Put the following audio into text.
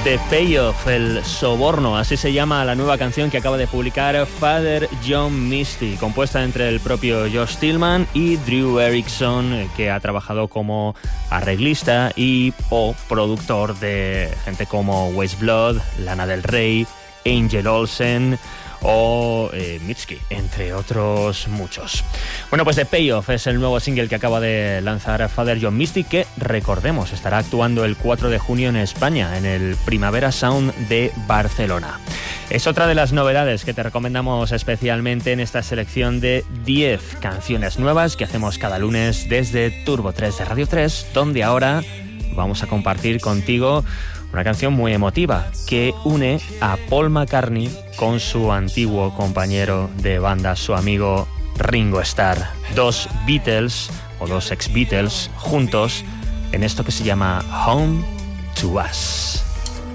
The Payoff, el soborno, así se llama la nueva canción que acaba de publicar Father John Misty, compuesta entre el propio Josh Tillman y Drew Erickson, que ha trabajado como arreglista y o productor de gente como Weyes Blood, Lana Del Rey, Angel Olsen o Mitski, entre otros muchos. Bueno, pues The Payoff es el nuevo single que acaba de lanzar Father John Misty, que, recordemos, estará actuando el 4 de junio en España, en el Primavera Sound de Barcelona. Es otra de las novedades que te recomendamos especialmente en esta selección de 10 canciones nuevas que hacemos cada lunes desde Turbo 3 de Radio 3, donde ahora vamos a compartir contigo una canción muy emotiva que une a Paul McCartney con su antiguo compañero de banda, su amigo Ringo Starr. Dos Beatles o dos ex-Beatles juntos en esto que se llama Home to Us.